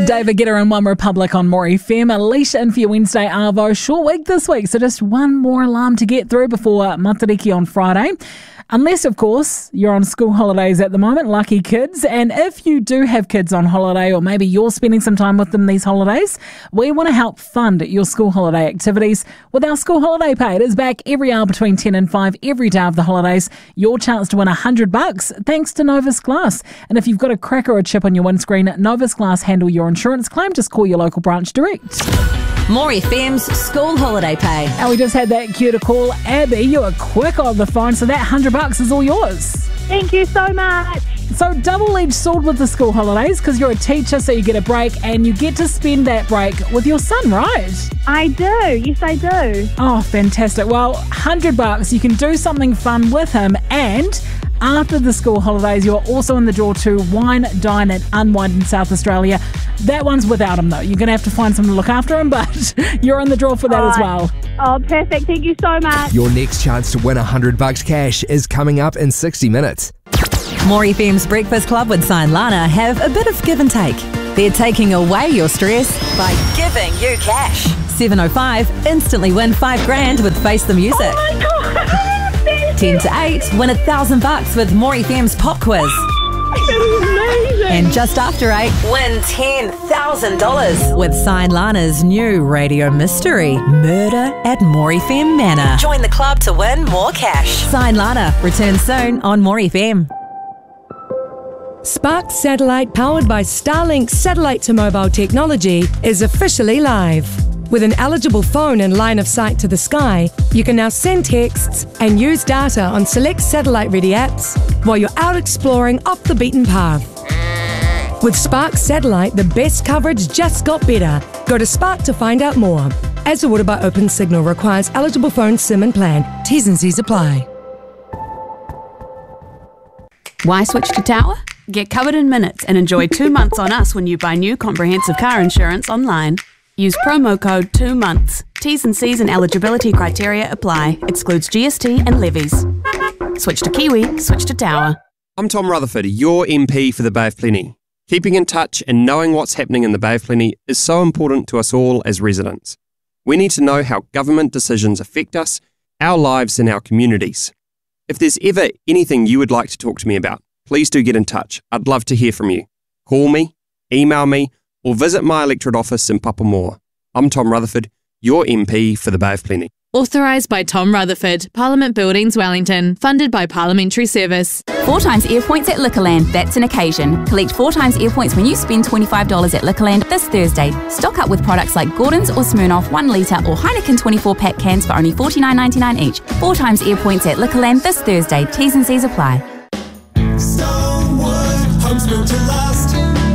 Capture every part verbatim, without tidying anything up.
David Guetta and One Republic on More F M. Alicia in for your Wednesday Arvo. Short week this week, so just one more alarm to get through before Matariki on Friday. Unless, of course, you're on school holidays at the moment, lucky kids. And if you do have kids on holiday, or maybe you're spending some time with them these holidays, we want to help fund your school holiday activities with our school holiday pay. It is back every hour between ten and five every day of the holidays. Your chance to win one hundred bucks thanks to Novus Glass. And if you've got a crack or a chip on your windscreen, Novus Glass handle your insurance claim. Just call your local branch direct. More F M's school holiday pay. And we just had that cue to call Abby. You were quick on the phone, so that one hundred bucks is all yours. Thank you so much. So double-edged sword with the school holidays, because you're a teacher, so you get a break, and you get to spend that break with your son, right? I do. Yes, I do. Oh, fantastic. Well, one hundred bucks, you can do something fun with him, and after the school holidays, you're also in the draw to wine, dine and unwind in South Australia. That one's without him, though. You're going to have to find someone to look after him, but you're in the draw for that All as right. well. Oh, perfect. Thank you so much. Your next chance to win one hundred bucks cash is coming up in sixty minutes. More F M's Breakfast Club with Sign Lana have a bit of give and take. They're taking away your stress by giving you cash. seven oh five, instantly win five grand with Face the Music. Oh my God. Thank ten you. to eight, win a thousand bucks with More F M's Pop Quiz. That is amazing. And just after eight, win ten thousand dollars with Sign Lana's new radio mystery, Murder at More F M Manor. Join the club to win more cash. Sign Lana returns soon on More F M. Spark Satellite, powered by Starlink satellite to mobile technology, is officially live. With an eligible phone and line of sight to the sky, you can now send texts and use data on select satellite-ready apps while you're out exploring off the beaten path. With Spark Satellite, the best coverage just got better. Go to Spark to find out more. As ordered by Open Signal, requires eligible phone SIM and plan. T's and C's apply. Why switch to Tower? Get covered in minutes and enjoy two months on us when you buy new comprehensive car insurance online. Use promo code two months. T's and C's and eligibility criteria apply. Excludes G S T and levies. Switch to Kiwi, switch to Tower. I'm Tom Rutherford, your M P for the Bay of Plenty. Keeping in touch and knowing what's happening in the Bay of Plenty is so important to us all as residents. We need to know how government decisions affect us, our lives and our communities. If there's ever anything you would like to talk to me about, please do get in touch. I'd love to hear from you. Call me, email me, or visit my electorate office in Papamoa. I'm Tom Rutherford, your M P for the Bay of Plenty. Authorised by Tom Rutherford, Parliament Buildings, Wellington. Funded by Parliamentary Service. Four times air points at Liquorland. That's an occasion. Collect four times air points when you spend twenty-five dollars at Liquorland this Thursday. Stock up with products like Gordon's or Smirnoff one litre or Heineken twenty-four pack cans for only forty-nine ninety-nine each. Four times air points at Liquorland this Thursday. T's and C's apply. Stonewood, homes built to last.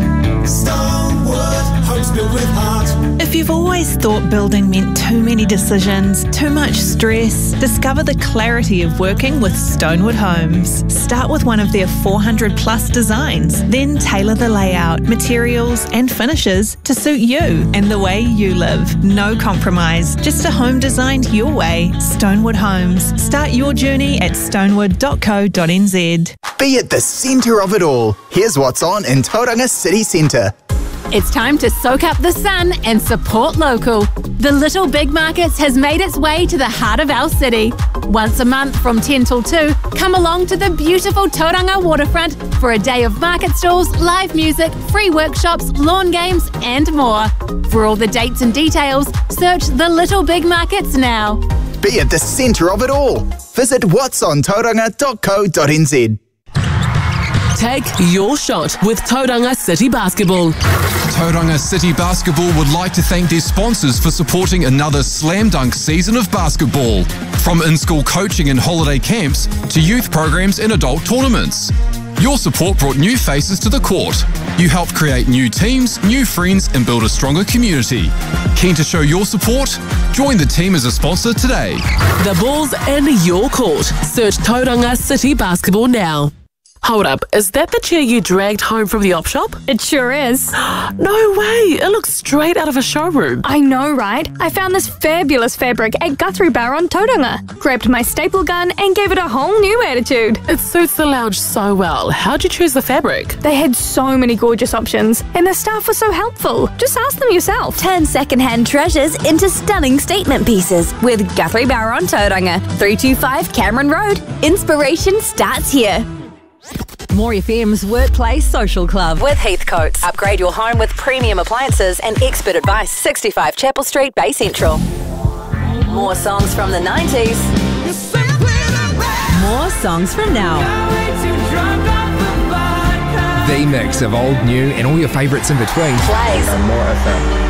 Stonewood, homes built with heart. If you've always thought building meant too many decisions, too much stress, discover the clarity of working with Stonewood Homes. Start with one of their four hundred plus designs, then tailor the layout, materials and finishes to suit you and the way you live. No compromise, just a home designed your way. Stonewood Homes. Start your journey at stonewood dot co dot n z. Be at the centre of it all. Here's what's on in Tauranga City Centre. It's time to soak up the sun and support local. The Little Big Markets has made its way to the heart of our city. Once a month from ten till two, come along to the beautiful Tauranga waterfront for a day of market stalls, live music, free workshops, lawn games and more. For all the dates and details, search the Little Big Markets now. Be at the centre of it all. Visit whats on tauranga dot co dot n z. Take your shot with Tauranga City Basketball. Tauranga City Basketball would like to thank their sponsors for supporting another slam dunk season of basketball. From in-school coaching and holiday camps to youth programs and adult tournaments. Your support brought new faces to the court. You helped create new teams, new friends and build a stronger community. Keen to show your support? Join the team as a sponsor today. The ball's in your court. Search Tauranga City Basketball now. Hold up, is that the chair you dragged home from the op shop? It sure is. No way, it looks straight out of a showroom. I know, right? I found this fabulous fabric at Guthrie Bar on Tauranga, grabbed my staple gun and gave it a whole new attitude. It suits the lounge so well. How'd you choose the fabric? They had so many gorgeous options and the staff was so helpful. Just ask them yourself. Turn second-hand treasures into stunning statement pieces with Guthrie Bar on Tauranga, three two five Cameron Road. Inspiration starts here. More F M's Workplace Social Club with Heathcotes. Upgrade your home with premium appliances and expert advice. sixty-five Chapel Street, Bay Central. More songs from the nineties. More songs from now. The mix of old, new, and all your favourites in between. Plays More F M.